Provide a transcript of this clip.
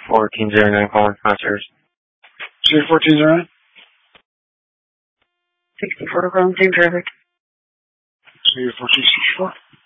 1409 calling sponsors. 1409? 64 Ground, same traffic. 1464.